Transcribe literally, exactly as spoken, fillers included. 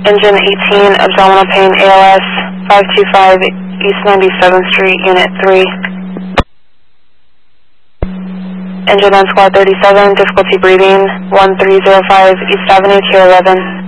Engine eighteen, abdominal pain, A L S, five two five East ninety-seventh Street, Unit three. Engine on Squad thirty-seven, difficulty breathing, one three zero five East Avenue, Tier eleven.